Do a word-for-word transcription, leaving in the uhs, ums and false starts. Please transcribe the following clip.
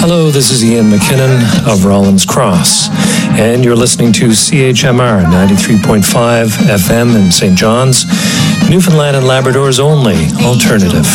Hello, this is Ian McKinnon of Rollins Cross, and you're listening to C H M R ninety-three point five F M in Saint John's, Newfoundland and Labrador's only alternative.